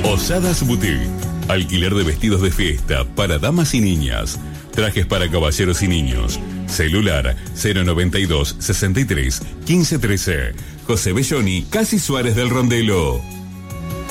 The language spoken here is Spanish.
Posadas Boutique. Alquiler de vestidos de fiesta para damas y niñas. Trajes para caballeros y niños. Celular 092 63 15 13. José Belloni, Casi Suárez del Rondelo.